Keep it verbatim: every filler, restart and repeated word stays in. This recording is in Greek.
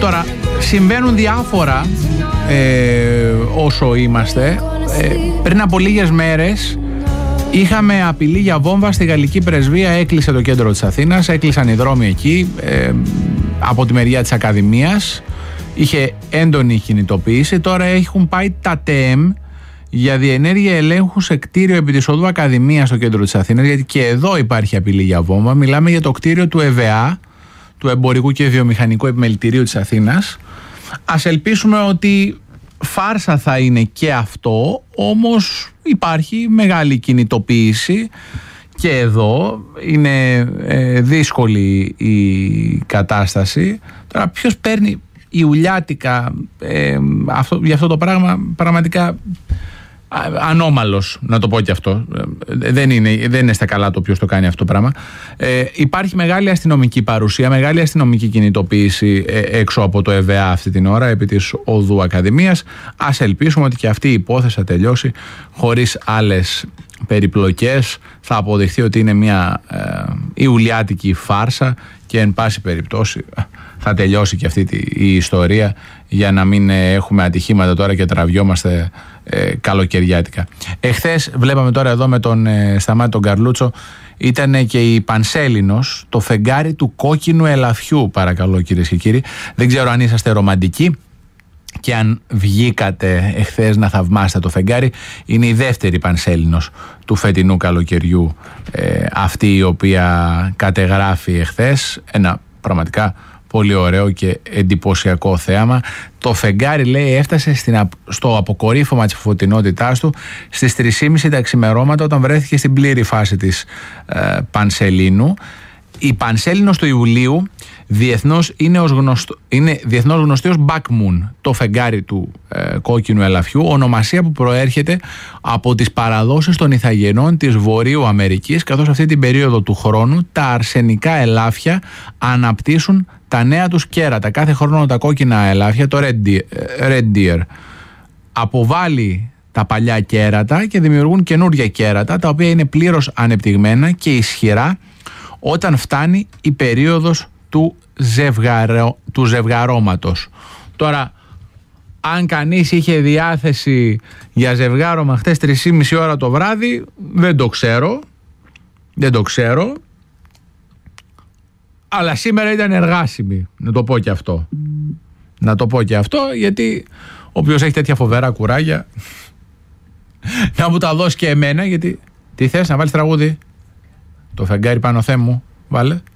Τώρα, συμβαίνουν διάφορα ε, όσο είμαστε. Ε, πριν από λίγες μέρες είχαμε απειλή για βόμβα στη γαλλική πρεσβεία, έκλεισε το κέντρο της Αθήνας, έκλεισαν οι δρόμοι εκεί, ε, από τη μεριά της Ακαδημίας. Είχε έντονη κινητοποίηση. Τώρα έχουν πάει τα ΤΕΜ για διενέργεια ελέγχου σε κτίριο επί της οδού Ακαδημίας στο κέντρο της Αθήνας, γιατί και εδώ υπάρχει απειλή για βόμβα. Μιλάμε για το κτίριο του ΕΒΑ, του Εμπορικού και Βιομηχανικού Επιμελητηρίου της Αθήνας. Ας ελπίσουμε ότι φάρσα θα είναι και αυτό, όμως υπάρχει μεγάλη κινητοποίηση και εδώ είναι ε, δύσκολη η κατάσταση. Τώρα ποιος παίρνει ιουλιάτικα ε, αυτό, για αυτό το πράγμα, πραγματικά ανώμαλος, να το πω και αυτό. Δεν είναι, δεν είναι στα καλά το ποιος το κάνει αυτό το πράγμα. Ε, υπάρχει μεγάλη αστυνομική παρουσία, μεγάλη αστυνομική κινητοποίηση ε, έξω από το ΕΒΑ αυτή την ώρα επί της οδού Ακαδημίας. Ας ελπίσουμε ότι και αυτή η υπόθεση θα τελειώσει χωρίς άλλες περιπλοκές. Θα αποδειχθεί ότι είναι μια ε, ιουλιάτικη φάρσα και εν πάση περιπτώσει θα τελειώσει και αυτή η ιστορία, για να μην έχουμε ατυχήματα τώρα και τραβιόμαστε ε, καλοκαιριάτικα. Εχθές βλέπαμε τώρα εδώ με τον ε, Σταμάτη τον Καρλούτσο, ήταν και η Πανσέλινος, το φεγγάρι του κόκκινου ελαφιού, παρακαλώ κυρίες και κύριοι. Δεν ξέρω αν είσαστε ρομαντικοί και αν βγήκατε εχθές να θαυμάσετε το φεγγάρι. Είναι η δεύτερη Πανσέλινος του φετινού καλοκαιριού, ε, αυτή η οποία κατεγράφει εχθές. Ένα πραγματικά πολύ ωραίο και εντυπωσιακό θέαμα. Το φεγγάρι, λέει, έφτασε στην, στο αποκορύφωμα της φωτεινότητάς του στις τρεις και μισή τα ξημερώματα, όταν βρέθηκε στην πλήρη φάση της ε, Πανσελίνου. Η Πανσέλινος του Ιουλίου διεθνώς είναι, ως γνωστό, είναι διεθνώς γνωστή ως Back Moon, το φεγγάρι του ε, κόκκινου ελαφιού, ονομασία που προέρχεται από τις παραδόσεις των Ιθαγενών της Βορείου Αμερικής, καθώς αυτή την περίοδο του χρόνου τα αρσενικά ελάφια αναπτύσσουν τα νέα τους κέρατα. Κάθε χρόνο τα κόκκινα ελάφια, το Red Deer, Red Deer αποβάλλει τα παλιά κέρατα και δημιουργούν καινούργια κέρατα, τα οποία είναι πλήρως ανεπτυγμένα και ισχυρά όταν φτάνει η περίοδος του, ζευγαρο, του ζευγαρώματος. Τώρα, αν κανείς είχε διάθεση για ζευγάρωμα χτες τρεις και μισή ώρα το βράδυ, δεν το ξέρω. Δεν το ξέρω. Αλλά σήμερα ήταν εργάσιμη, να το πω και αυτό. Να το πω και αυτό, γιατί όποιος έχει τέτοια φοβερά κουράγια να μου τα δώσει και εμένα, γιατί τι θες, να βάλεις τραγούδι? Το φεγγάρι πάνω Θεέ μου, βάλε.